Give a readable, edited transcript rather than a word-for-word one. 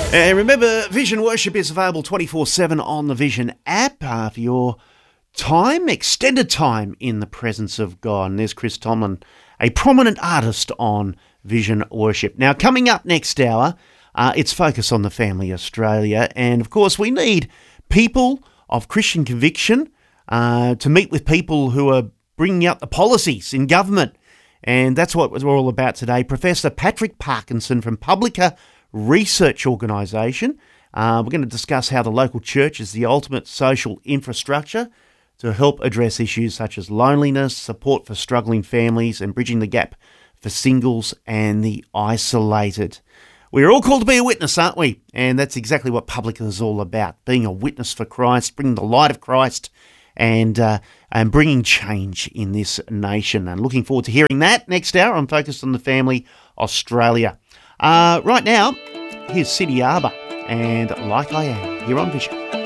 And remember, Vision Worship is available 24/7 on the Vision app for your time, extended time in the presence of God. And there's Chris Tomlin, a prominent artist on Vision Worship. Now, coming up next hour, it's Focus on the Family Australia. And, of course, we need people of Christian conviction to meet with people who are bringing up the policies in government. And that's what we're all about today. Professor Patrick Parkinson from Publica Research Organisation. We're going to discuss how the local church is the ultimate social infrastructure to help address issues such as loneliness, support for struggling families, and bridging the gap for singles and the isolated. We're all called to be a witness, aren't we? And that's exactly what Publica is all about, being a witness for Christ, bringing the light of Christ and bringing change in this nation. And looking forward to hearing that next hour on Focus on the Family Australia. Right now, here's City Arbor and Like I Am here on Vision.